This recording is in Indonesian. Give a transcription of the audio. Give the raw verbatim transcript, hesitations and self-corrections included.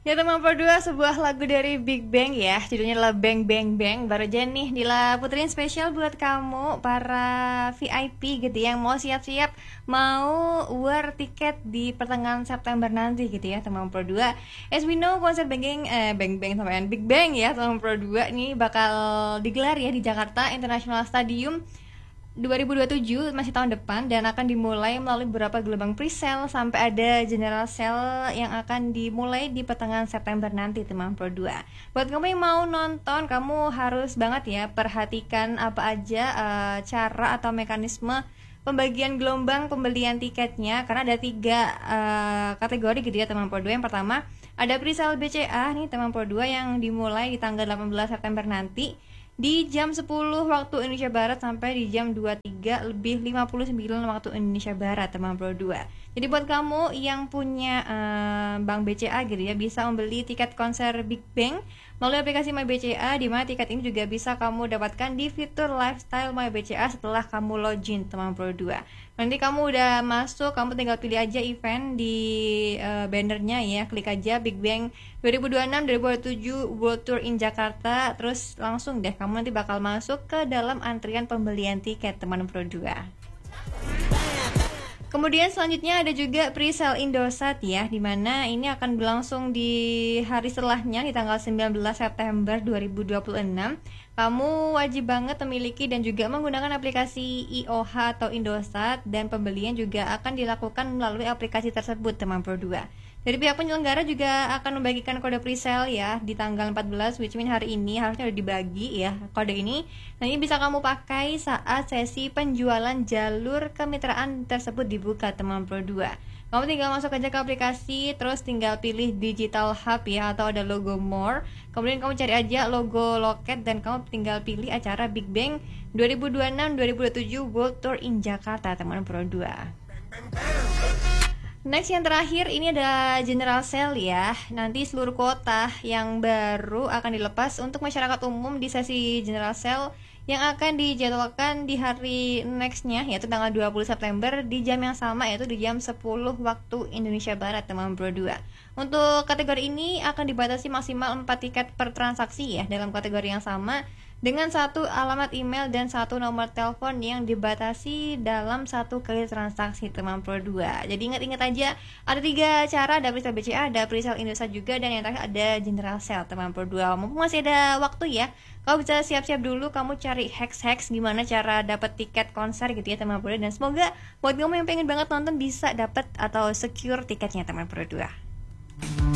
Ya teman berdua, sebuah lagu dari Big Bang ya, judulnya adalah Bang Bang Bang. Baru aja nih Dila puterin spesial buat kamu para V I P gitu yang mau siap-siap mau war tiket di pertengahan September nanti gitu ya teman berdua. As we know konser Bang Bang eh, Bang Bang sampai Big Bang ya teman berdua nih bakal digelar ya di Jakarta International Stadium dua ribu dua puluh tujuh, masih tahun depan, dan akan dimulai melalui beberapa gelombang pre-sale sampai ada general sale yang akan dimulai di pertengahan September nanti teman Pro dua. Buat kamu yang mau nonton, kamu harus banget ya perhatikan apa aja uh, cara atau mekanisme pembagian gelombang pembelian tiketnya, karena ada tiga uh, kategori gitu ya teman Pro dua. Yang pertama ada pre-sale B C A nih teman Pro dua yang dimulai di tanggal delapan belas September nanti di jam sepuluh waktu Indonesia Barat sampai di jam dua puluh tiga lebih lima puluh sembilan waktu Indonesia Barat teman Pro dua. Jadi buat kamu yang punya uh, bank B C A gitu ya, bisa membeli tiket konser Big Bang melalui aplikasi My B C A, di mana tiket ini juga bisa kamu dapatkan di fitur lifestyle My B C A setelah kamu login teman Pro dua. Nanti kamu udah masuk, kamu tinggal pilih aja event di uh, bannernya ya, klik aja Big Bang dua ribu dua puluh enam dua ribu dua puluh tujuh World Tour in Jakarta, terus langsung deh kamu nanti bakal masuk ke dalam antrian pembelian tiket teman Pro dua. Kemudian selanjutnya ada juga pre-sale Indosat ya, dimana ini akan berlangsung di hari setelahnya di tanggal sembilan belas September dua ribu dua puluh enam. Kamu wajib banget memiliki dan juga menggunakan aplikasi I O H atau Indosat, dan pembelian juga akan dilakukan melalui aplikasi tersebut teman Pro dua. Dari pihak penyelenggara juga akan membagikan kode pre-sale ya di tanggal empat belas, which mean hari ini harusnya udah dibagi ya kode ini. Nah, ini bisa kamu pakai saat sesi penjualan jalur kemitraan tersebut dibuka teman Pro dua. Kamu tinggal masuk aja ke aplikasi, terus tinggal pilih Digital Hub ya, atau ada logo More. Kemudian kamu cari aja logo loket dan kamu tinggal pilih acara Big Bang dua ribu dua puluh enam dua ribu dua puluh tujuh World Tour in Jakarta teman Pro dua. Next yang terakhir ini ada general sale ya. Nanti seluruh kuota yang baru akan dilepas untuk masyarakat umum di sesi general sale yang akan dijadwalkan di hari nextnya, yaitu tanggal dua puluh September di jam yang sama, yaitu di jam sepuluh waktu Indonesia Barat teman Pro dua. Untuk kategori ini akan dibatasi maksimal empat tiket per transaksi ya dalam kategori yang sama, dengan satu alamat email dan satu nomor telepon yang dibatasi dalam satu kali transaksi teman Pro dua. Jadi ingat-ingat aja, ada tiga cara, ada pre-sale B C A, ada pre-sale Indosat juga, dan yang terakhir ada general sale teman Pro dua. Mumpung masih ada waktu ya, kamu bisa siap-siap dulu, kamu cari hacks-hacks gimana cara dapat tiket konser gitu ya teman Pro dua. Dan semoga buat kamu yang pengen banget nonton bisa dapat atau secure tiketnya teman Pro dua.